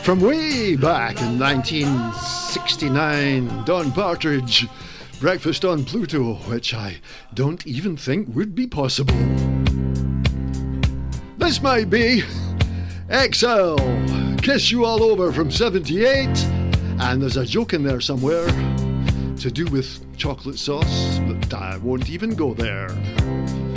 From way back in 1969, Don Partridge, Breakfast on Pluto, which I don't even think would be possible. This might be XL, Kiss You All Over from 78, and there's a joke in there somewhere to do with chocolate sauce, but I won't even go there.